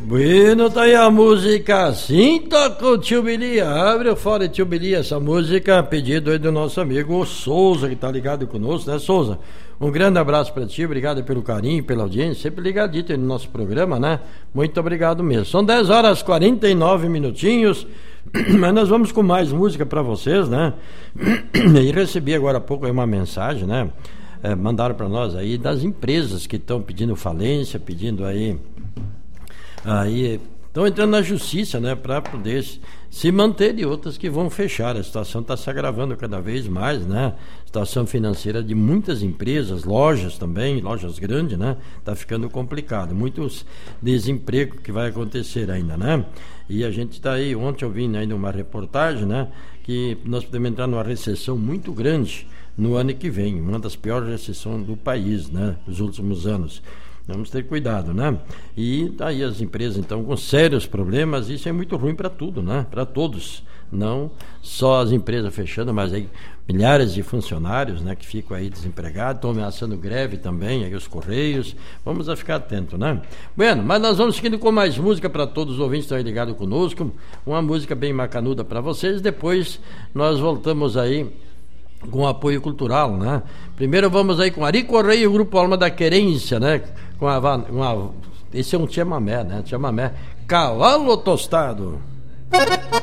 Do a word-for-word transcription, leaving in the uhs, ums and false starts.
Bueno, tá aí a música Assim Toca o Tio Bili. Abre o fora Tio Bili, essa música, pedido aí do nosso amigo Souza, que tá ligado conosco, né, Souza? Um grande abraço pra ti, obrigado pelo carinho, pela audiência, sempre ligadito aí no nosso programa, né? Muito obrigado mesmo. São dez horas e quarenta e nove minutinhos, mas nós vamos com mais música pra vocês, né? E recebi agora há pouco aí uma mensagem, né? É, mandaram pra nós aí das empresas que estão pedindo falência, pedindo aí aí estão entrando na justiça, né, para poder se manter, e outras que vão fechar. A situação está se agravando cada vez mais, né? A situação financeira de muitas empresas, lojas também, lojas grandes, né? Está ficando complicado. Muitos desemprego que vai acontecer ainda, né? E a gente está aí, ontem eu vi ainda uma reportagem, né, que nós podemos entrar numa recessão muito grande no ano que vem, uma das piores recessões do país, né, nos últimos anos. Vamos ter cuidado, né? E aí as empresas, então, com sérios problemas, isso é muito ruim para tudo, né? Para todos. Não só as empresas fechando, mas aí milhares de funcionários, né, que ficam aí desempregados, estão ameaçando greve também, aí os Correios. Vamos a ficar atento, né? Bueno, mas nós vamos seguindo com mais música para todos os ouvintes que estão aí ligados conosco. Uma música bem macanuda para vocês. Depois nós voltamos aí com apoio cultural, né? Primeiro vamos aí com Ari Correia e o Grupo Alma da Querência, né? Com a, uma, esse é um chamamé, né? Chamamé Cavalo Tostado.